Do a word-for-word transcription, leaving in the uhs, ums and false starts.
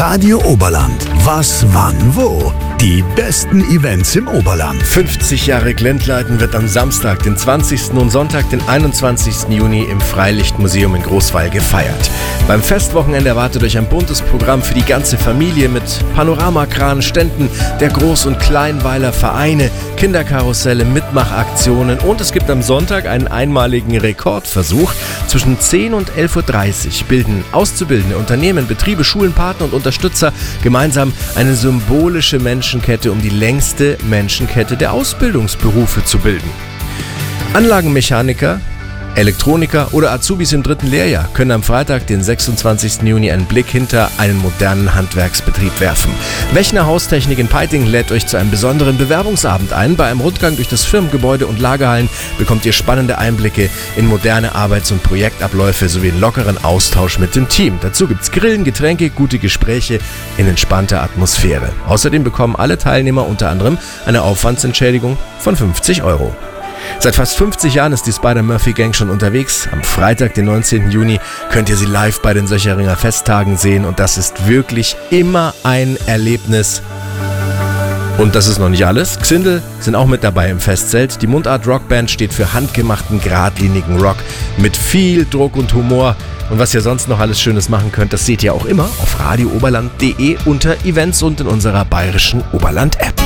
Radio Oberland. Was, wann, wo? Die besten Events im Oberland. fünfzig Jahre Glendleiten wird am Samstag, den zwanzigsten und Sonntag, den einundzwanzigsten Juni im Freilichtmuseum in Großwall gefeiert. Beim Festwochenende erwartet euch ein buntes Programm für die ganze Familie mit Panoramakran, Ständen der Groß- und Kleinweiler Vereine, Kinderkarusselle, Mitmachaktionen und es gibt am Sonntag einen einmaligen Rekordversuch. Zwischen zehn und elf Uhr dreißig bilden Auszubildende, Unternehmen, Betriebe, Schulen, Partner und Unterstützer gemeinsam eine symbolische Menschenkette, um die längste Menschenkette der Ausbildungsberufe zu bilden. Anlagenmechaniker, Elektroniker oder Azubis im dritten Lehrjahr können am Freitag, den sechsundzwanzigsten Juni, einen Blick hinter einen modernen Handwerksbetrieb werfen. Wechner Haustechnik in Peiting lädt euch zu einem besonderen Bewerbungsabend ein. Bei einem Rundgang durch das Firmengebäude und Lagerhallen bekommt ihr spannende Einblicke in moderne Arbeits- und Projektabläufe sowie einen lockeren Austausch mit dem Team. Dazu gibt's Grillen, Getränke, gute Gespräche in entspannter Atmosphäre. Außerdem bekommen alle Teilnehmer unter anderem eine Aufwandsentschädigung von fünfzig Euro. Seit fast fünfzig Jahren ist die Spider-Murphy-Gang schon unterwegs. Am Freitag, den neunzehnten Juni, könnt ihr sie live bei den Söcheringer Festtagen sehen und das ist wirklich immer ein Erlebnis. Und das ist noch nicht alles. Xindel sind auch mit dabei im Festzelt. Die Mundart-Rockband steht für handgemachten, geradlinigen Rock mit viel Druck und Humor. Und was ihr sonst noch alles Schönes machen könnt, das seht ihr auch immer auf radio oberland punkt de unter Events und in unserer bayerischen Oberland-App.